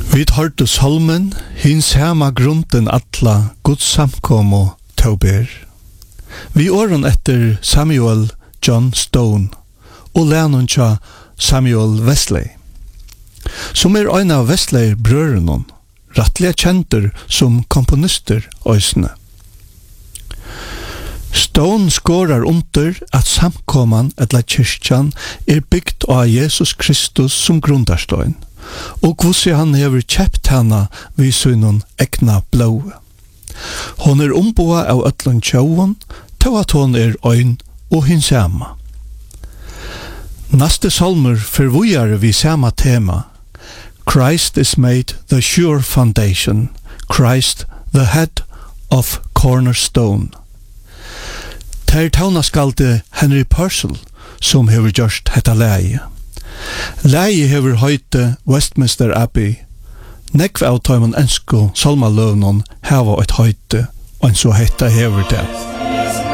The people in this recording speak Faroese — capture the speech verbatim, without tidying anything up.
Vi hørte salmen, hins hema grunden atla, Guds samkomo tauber. Vi åren etter Samuel John Stone, og lænen tja Samuel Wesley, som er ein av Wesley-brørenon, rattliga kjenter som komponister òsne. Stone skårar under at samkoman etla kyrkjan er byggt av Jesus Kristus som grundarstøyn, og hvordan han hever kjept hana vid synon egna blåe. Hon er omboa av ötlun tjauon, til at hon er øyn og hins sama. Naste salmer forvujare vi sama tema. Christ is made the sure foundation, Christ the head of cornerstone. Ter taunaskalde Henry Purcell som hever gjørst hetta leie. Leie hever høyte Westminster Abbey. Nekv av tøymon ensko salmaløvnon heva eit høyte, og en så hetta hever det.